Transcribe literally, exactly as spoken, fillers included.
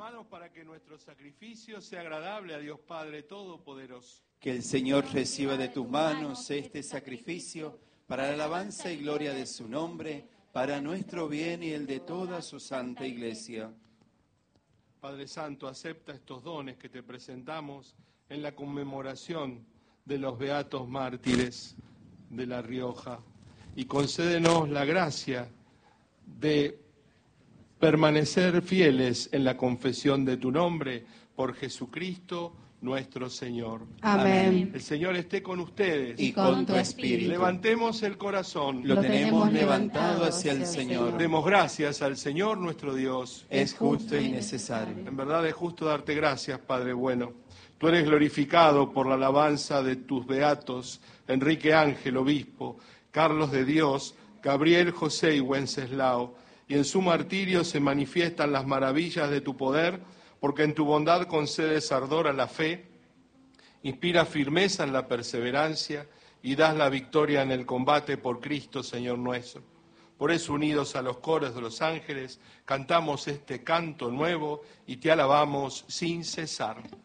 Hermanos, para que nuestro sacrificio sea agradable a Dios Padre Todopoderoso. Que el Señor reciba de tus manos este sacrificio para la alabanza y gloria de su nombre, para nuestro bien y el de toda su santa Iglesia. Padre Santo, acepta estos dones que te presentamos en la conmemoración de los beatos mártires de La Rioja y concédenos la gracia de permanecer fieles en la confesión de tu nombre por Jesucristo nuestro Señor. Amén. El Señor esté con ustedes. Y con tu espíritu. Levantemos el corazón. Lo tenemos levantado hacia el Señor. Demos gracias al Señor nuestro Dios. Es justo y necesario. En verdad es justo darte gracias, Padre bueno. Tú eres glorificado por la alabanza de tus beatos, Enrique Ángel, obispo, Carlos de Dios, Gabriel, José y Wenceslao, y en su martirio se manifiestan las maravillas de tu poder, porque en tu bondad concedes ardor a la fe, inspira firmeza en la perseverancia y das la victoria en el combate por Cristo, Señor nuestro. Por eso, unidos a los coros de los ángeles, cantamos este canto nuevo y te alabamos sin cesar.